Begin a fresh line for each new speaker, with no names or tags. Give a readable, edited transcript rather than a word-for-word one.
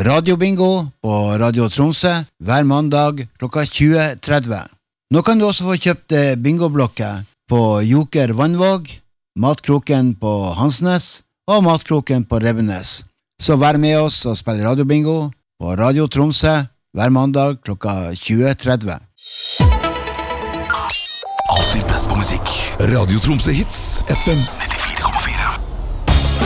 radiobingo på Radio Tromsø hver mandag klokka 20:30. Nå kan du også få kjøpt bingoblokker på Joker Vannvåg, Matkroken på Hansnes og Matkroken på Rebbenes. Så vær med oss og spill radiobingo på Radio Tromsø hver mandag klokka 20:30.
Alltid best på musikk. Radio Tromsø Hits FM 95.